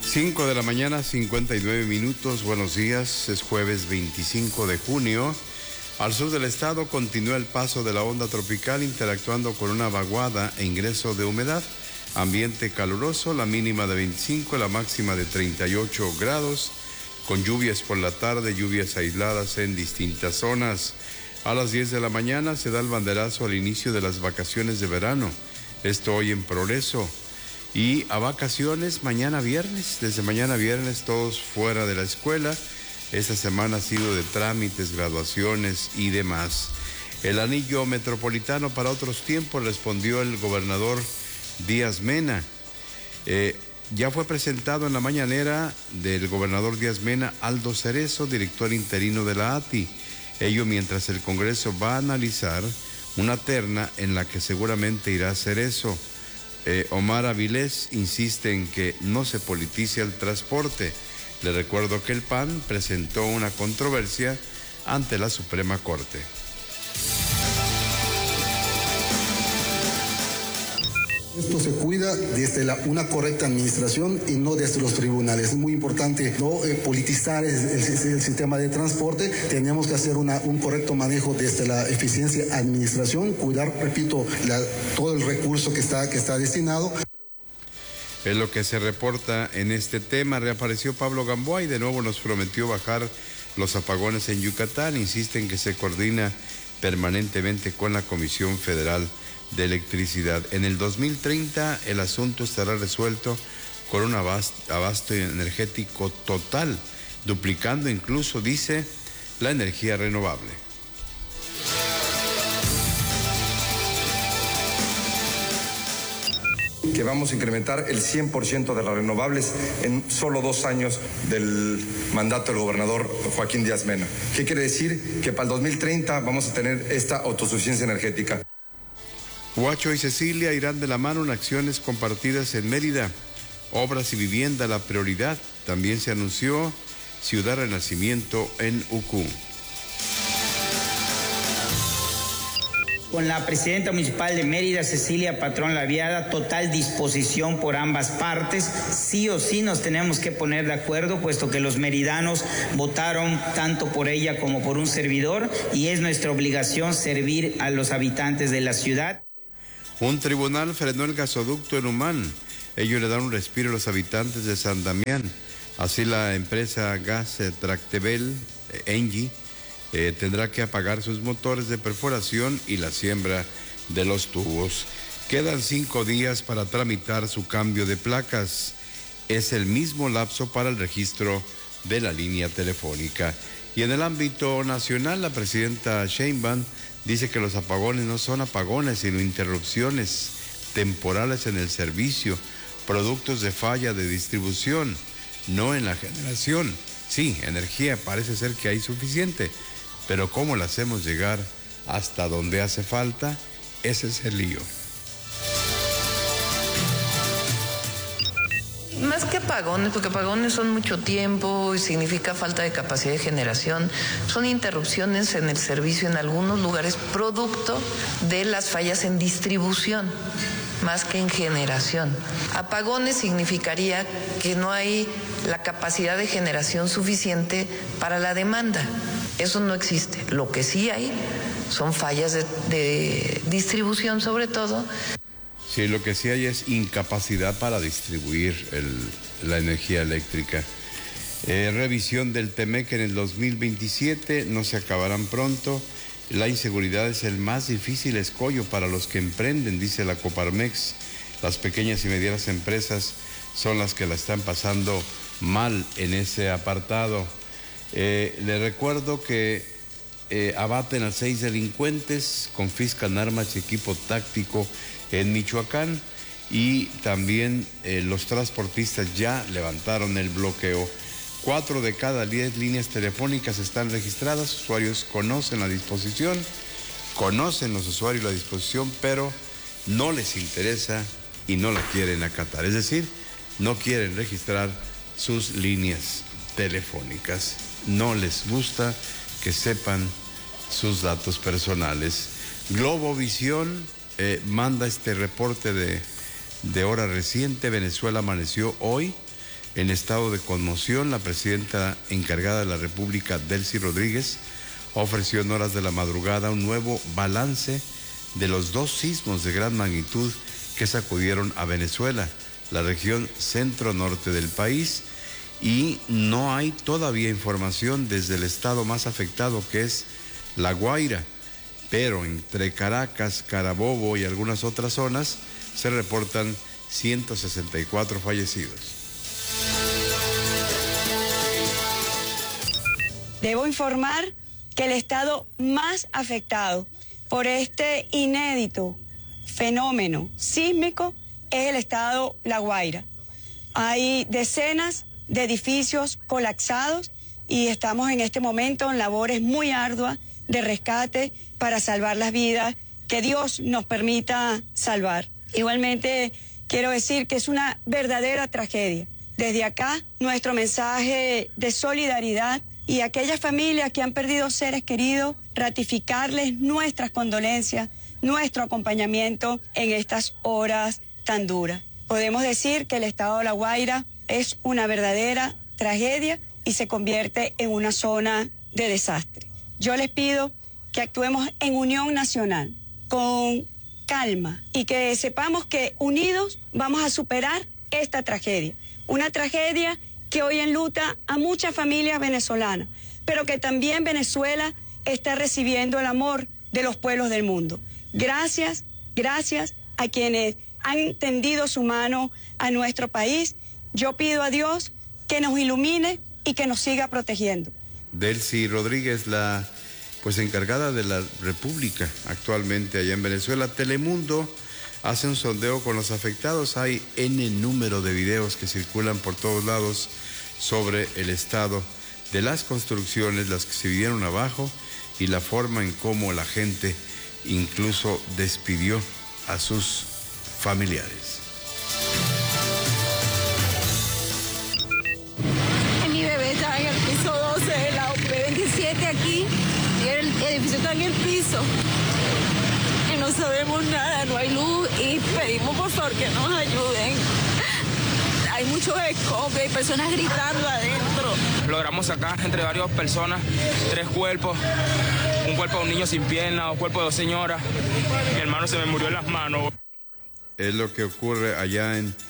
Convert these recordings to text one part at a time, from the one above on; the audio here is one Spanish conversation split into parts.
5 de la mañana, 59 minutos. Buenos días, es jueves 25 de junio. Al sur del estado continúa el paso de la onda tropical interactuando con una vaguada e ingreso de humedad. Ambiente caluroso, la mínima de 25, la máxima de 38 grados, con lluvias por la tarde, lluvias aisladas en distintas zonas. A las 10 de la mañana se da el banderazo al inicio de las vacaciones de verano. Esto hoy en Progreso. Y a vacaciones mañana viernes, desde mañana viernes todos fuera de la escuela. Esta semana ha sido de trámites, graduaciones y demás. El anillo metropolitano para otros tiempos, respondió el gobernador Díaz Mena. Ya fue presentado en la mañanera del gobernador Díaz Mena Aldo Cerezo, director interino de la ATI. Ello mientras el Congreso va a analizar una terna en la que seguramente irá Cerezo. Omar Avilés insiste en que no se politice el transporte. Le recuerdo que el PAN presentó una controversia ante la Suprema Corte. Esto se cuida desde una correcta administración y no desde los tribunales. Es muy importante no politizar el sistema de transporte. Tenemos que hacer un correcto manejo desde la eficiencia administración, cuidar, repito, todo el recurso que está destinado. Es lo que se reporta en este tema. Reapareció Pablo Gamboa y de nuevo nos prometió bajar los apagones en Yucatán. Insiste en que se coordina permanentemente con la Comisión Federal de Electricidad. En el 2030 el asunto estará resuelto con un abasto energético total, duplicando incluso, dice, la energía renovable. Que vamos a incrementar el 100% de las renovables en solo 2 años del mandato del gobernador Joaquín Díaz Mena. ¿Qué quiere decir? Que para el 2030 vamos a tener esta autosuficiencia energética. Huacho y Cecilia irán de la mano en acciones compartidas en Mérida. Obras y vivienda la prioridad. También se anunció Ciudad Renacimiento en Ucú. Con la presidenta municipal de Mérida, Cecilia Patrón Laviada, total disposición por ambas partes. Sí o sí nos tenemos que poner de acuerdo, puesto que los meridanos votaron tanto por ella como por un servidor, y es nuestra obligación servir a los habitantes de la ciudad. Un tribunal frenó el gasoducto en Humán. Ello le da un respiro a los habitantes de San Damián. Así la empresa Gas Tractebel, Engie, tendrá que apagar sus motores de perforación y la siembra de los tubos. Quedan 5 días para tramitar su cambio de placas. Es el mismo lapso para el registro de la línea telefónica. Y en el ámbito nacional, la presidenta Sheinbaum dice que los apagones no son apagones, sino interrupciones temporales en el servicio, productos de falla de distribución, no en la generación. Sí, energía parece ser que hay suficiente, pero ¿cómo la hacemos llegar hasta donde hace falta? Ese es el lío. Más que apagones, porque apagones son mucho tiempo y significa falta de capacidad de generación, son interrupciones en el servicio en algunos lugares producto de las fallas en distribución, más que en generación. Apagones significaría que no hay la capacidad de generación suficiente para la demanda. Eso no existe. Lo que sí hay son fallas de distribución sobre todo. Sí, lo que sí hay es incapacidad para distribuir la energía eléctrica. Revisión del TEMEC en el 2027, no se acabarán pronto. La inseguridad es el más difícil escollo para los que emprenden, dice la Coparmex. Las pequeñas y medianas empresas son las que la están pasando mal en ese apartado. Le recuerdo que abaten a 6 delincuentes, confiscan armas y equipo táctico en Michoacán, y también los transportistas ya levantaron el bloqueo. 4 de cada 10 líneas telefónicas están registradas. Usuarios conocen la disposición, conocen los usuarios la disposición, pero no les interesa y no la quieren acatar. Es decir, no quieren registrar sus líneas telefónicas. No les gusta que sepan sus datos personales. Globovisión manda este reporte de hora reciente. Venezuela amaneció hoy En estado de conmoción, la presidenta encargada de la República, Delcy Rodríguez, ofreció en horas de la madrugada un nuevo balance de los 2 sismos de gran magnitud que sacudieron a Venezuela, la región centro-norte del país, y no hay todavía información desde el estado más afectado, que es La Guaira, pero entre Caracas, Carabobo y algunas otras zonas se reportan 164 fallecidos. Debo informar que el estado más afectado por este inédito fenómeno sísmico es el estado La Guaira. Hay decenas de edificios colapsados y estamos en este momento en labores muy arduas de rescate para salvar las vidas que Dios nos permita salvar. Igualmente quiero decir que es una verdadera tragedia. Desde acá, nuestro mensaje de solidaridad y a aquellas familias que han perdido seres queridos, ratificarles nuestras condolencias, nuestro acompañamiento en estas horas tan duras. Podemos decir que el estado de La Guaira es una verdadera tragedia y se convierte en una zona de desastre. Yo les pido que actuemos en unión nacional, con calma, y que sepamos que unidos vamos a superar esta tragedia. Una tragedia que hoy enluta a muchas familias venezolanas, pero que también Venezuela está recibiendo el amor de los pueblos del mundo. Gracias a quienes han tendido su mano a nuestro país. Yo pido a Dios que nos ilumine y que nos siga protegiendo. Delcy Rodríguez, la encargada de la República actualmente allá en Venezuela. Telemundo hace un sondeo con los afectados. Hay N número de videos que circulan por todos lados sobre el estado de las construcciones, las que se vinieron abajo, y la forma en cómo la gente incluso despidió a sus familiares. Mi bebé está en el piso 12 de la OP27 aquí, y el edificio está en el piso. Y no sabemos nada, no hay luz, y pedimos por favor que nos ayuden. Hay muchos escombros, hay personas gritando adentro. Logramos sacar entre varias personas 3 cuerpos, un cuerpo de un niño sin pierna, un cuerpo de 2 señoras. Mi hermano se me murió en las manos. Es lo que ocurre allá en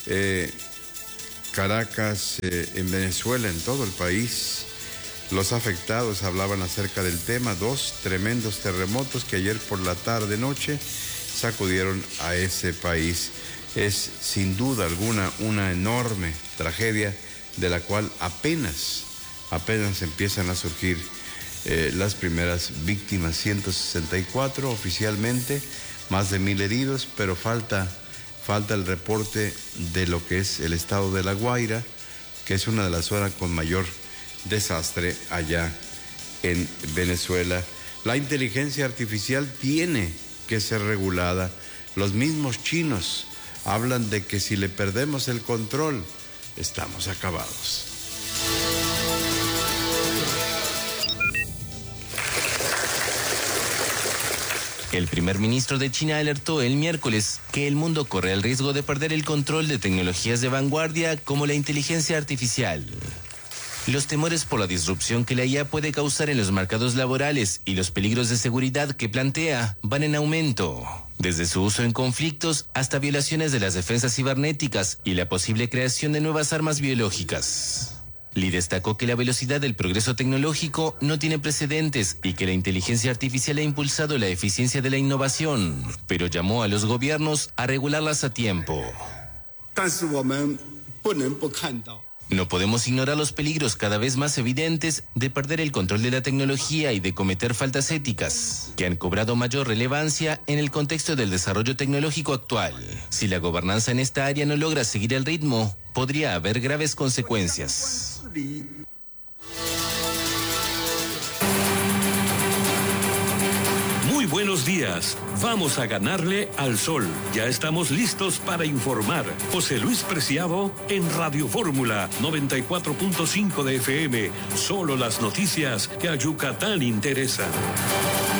Caracas, en Venezuela, en todo el país. Los afectados hablaban acerca del tema, 2 tremendos terremotos que ayer por la tarde-noche sacudieron a ese país. Es sin duda alguna una enorme tragedia de la cual apenas empiezan a surgir las primeras víctimas. 164 oficialmente, más de 1,000 heridos, pero falta el reporte de lo que es el estado de La Guaira, que es una de las zonas con mayor desastre allá en Venezuela. La inteligencia artificial tiene que ser regulada. Los mismos chinos hablan de que si le perdemos el control, estamos acabados. El primer ministro de China alertó el miércoles que el mundo corre el riesgo de perder el control de tecnologías de vanguardia como la inteligencia artificial. Los temores por la disrupción que la IA puede causar en los mercados laborales y los peligros de seguridad que plantea van en aumento, desde su uso en conflictos hasta violaciones de las defensas cibernéticas y la posible creación de nuevas armas biológicas. Li destacó que la velocidad del progreso tecnológico no tiene precedentes y que la inteligencia artificial ha impulsado la eficiencia de la innovación, pero llamó a los gobiernos a regularlas a tiempo. No podemos ignorar los peligros cada vez más evidentes de perder el control de la tecnología y de cometer faltas éticas, que han cobrado mayor relevancia en el contexto del desarrollo tecnológico actual. Si la gobernanza en esta área no logra seguir el ritmo, podría haber graves consecuencias. Muy buenos días. Vamos a ganarle al sol. Ya estamos listos para informar. José Luis Preciado en Radio Fórmula 94.5 de FM. Solo las noticias que a Yucatán interesan.